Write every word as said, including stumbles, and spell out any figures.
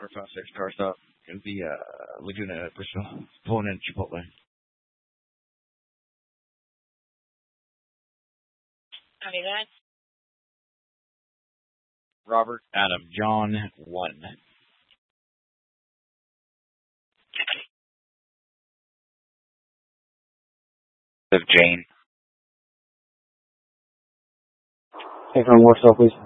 four five six car stop. Gonna be uh Laguna Bristol. Pulling in Chipotle. Copy that. Robert Adam John one. Of Jane. Hey, from Warsaw, please.